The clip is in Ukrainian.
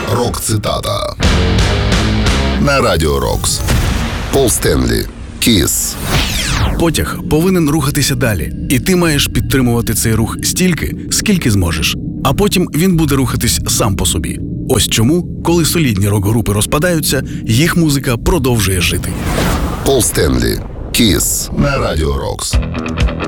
Рок-цитата на Радіо Рокс. Пол Стенлі. Kiss. Потяг повинен рухатися далі, і ти маєш підтримувати цей рух стільки, скільки зможеш. А потім він буде рухатись сам по собі. Ось чому, коли солідні рок-групи розпадаються, їх музика продовжує жити. Пол Стенлі. Kiss на Радіо Рокс.